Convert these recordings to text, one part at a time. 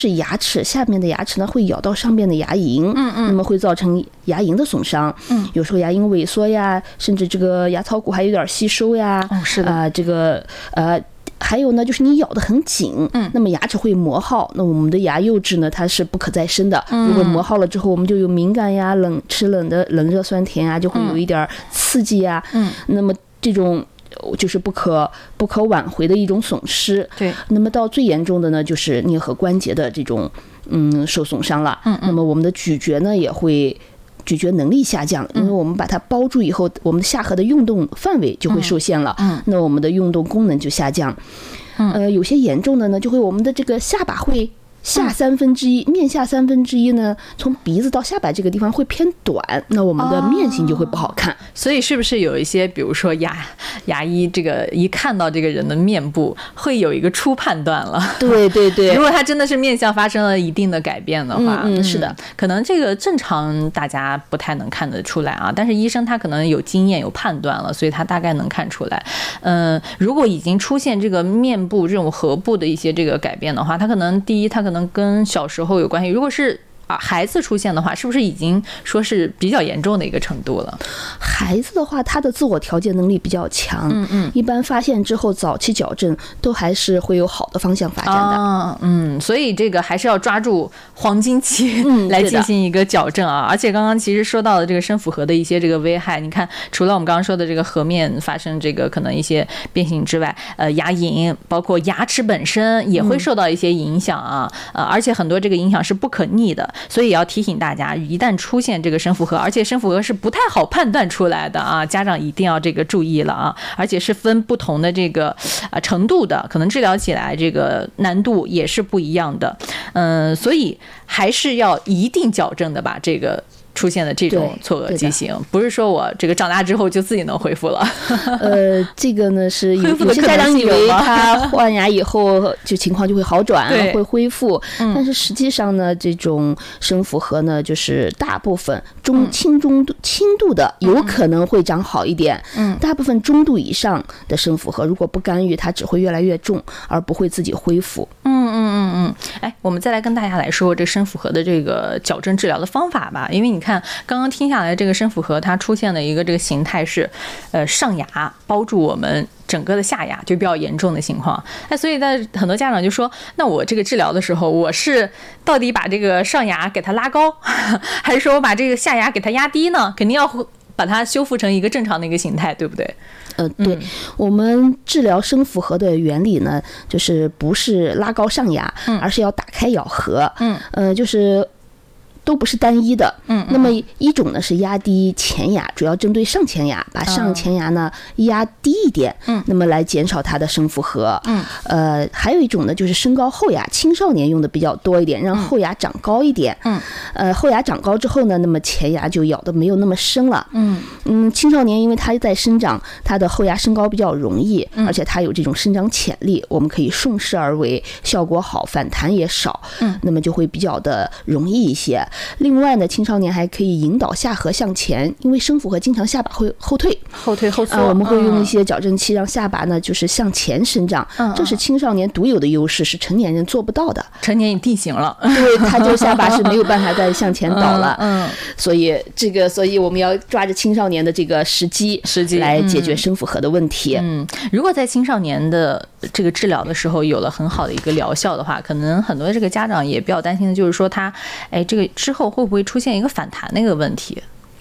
是牙齿下面的牙齿呢会咬到上面的牙龈，那么会造成牙龈的损伤，有时候牙龈萎缩呀，甚至这个牙槽骨还有点吸收呀， 是的， 这个还有呢，就是你咬得很紧，那么牙齿会磨耗，那我们的牙釉质呢，它是不可再生的。如果磨耗了之后，我们就有敏感呀、吃冷的冷热酸甜啊，就会有一点刺激呀。那么这种就是不可挽回的一种损失。 对。 那么到最严重的呢，就是颞颌关节的这种受损伤了。那么我们的咀嚼呢也会。咀嚼能力下降，因为我们把它包住以后，我们的下颌的运动范围就会受限了，那我们的运动功能就下降。有些严重的呢，就会我们的这个下巴会下1/3，面下1/3呢，从鼻子到下巴这个地方会偏短，那我们的面型就会不好看。 所以是不是有一些，比如说牙医这个一看到这个人的面部，会有一个初判断了？ 对对对。 如果他真的是面相发生了一定的改变的话， 是的， 可能这个正常大家不太能看得出来啊，但是医生他可能有经验有判断了，所以他大概能看出来。如果已经出现这个面部这种颌部的一些这个改变的话，他可能第一，他可能跟小时候有关系。如果是孩子出现的话，是不是已经说是比较严重的一个程度了？ 孩子的话，他的自我调节能力比较强，一般发现之后早期矫正都还是会有好的方向发展的。 所以这个还是要抓住黄金期来进行一个矫正啊。而且刚刚其实说到了这个深复合的一些这个危害，你看除了我们刚刚说的这个颌面发生这个可能一些变形之外，牙龈包括牙齿本身也会受到一些影响啊，而且很多这个影响是不可逆的。所以也要提醒大家，一旦出现这个深复合，而且深复合是不太好判断出来的啊，家长一定要这个注意了啊，而且是分不同的这个程度的，可能治疗起来这个难度也是不一样的。所以还是要一定矫正的吧，这个出现的这种错颌畸形，不是说我这个长大之后就自己能恢复了。 这个呢是有些家长以为他换牙以后就情况就会好转，会恢复，但是实际上呢，这种深复合呢，就是大部分轻度的有可能会长好一点，大部分中度以上的深复合，如果不干预，它只会越来越重，而不会自己恢复。 哎，我们再来跟大家来说这深复合的这个矫正治疗的方法吧。因为你看刚刚听下来，这个深复合它出现的一个这个形态是上牙包住我们整个的下牙，就比较严重的情况。所以在很多家长就说，那我这个治疗的时候，我是到底把这个上牙给它拉高，还是说我把这个下牙给它压低呢？肯定要把它修复成一个正常的一个形态，对不对？ 对，我们治疗深复合的原理呢，就是不是拉高上牙，而是要打开咬合，就是都不是单一的。那么一种呢是压低前牙，主要针对上前牙，把上前牙呢压低一点，那么来减少它的深复合。还有一种呢就是升高后牙，青少年用的比较多一点，让后牙长高一点。后牙长高之后呢，那么前牙就咬的没有那么深了。青少年因为它在生长，它的后牙升高比较容易，而且它有这种生长潜力，我们可以顺势而为，效果好，反弹也少，那么就会比较的容易一些。另外呢，青少年还可以引导下颌向前，因为深复合经常下巴会后退后缩，我们会用一些矫正器让下巴呢就是向前生长，这是青少年独有的优势，是成年人做不到的。 成年已定型了， 对，他就下巴是没有办法再向前倒了。所以我们要抓着青少年的这个时机来解决深复合的问题。 如果在青少年的这个治疗的时候有了很好的一个疗效的话，可能很多这个家长也比较担心的就是说他这个之后会不会出现一个反弹的一个问题？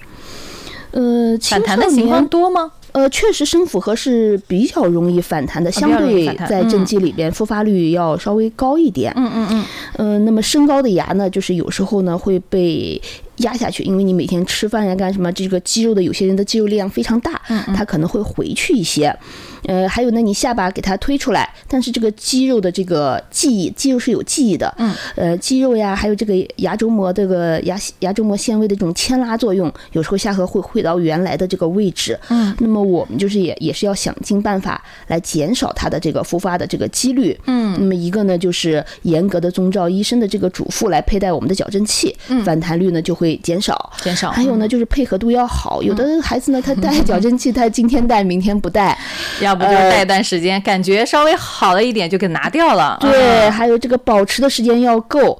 反弹的情况多吗？ 确实深复合是比较容易反弹的，相对在正畸里边复发率要稍微高一点。那么升高的牙呢，就是有时候呢会被压下去，因为你每天吃饭呀干什么，这个肌肉的有些人的肌肉力量非常大，它可能会回去一些。还有呢，你下巴给它推出来，但是这个肌肉的这个记忆，肌肉是有记忆的，肌肉呀，还有这个牙周膜这个牙周膜纤维的这种牵拉作用，有时候下颌会回到原来的这个位置。那么我们就是也是要想尽办法来减少它的这个复发的这个几率。那么一个呢就是严格的遵照医生的这个嘱咐来佩戴我们的矫正器，反弹率呢就会减少。还有呢，就是配合度要好，有的孩子呢，他戴矫正器，他今天戴，明天不戴， 要不就戴一段时间，感觉稍微好了一点就给拿掉了。 对，还有这个保持的时间要够。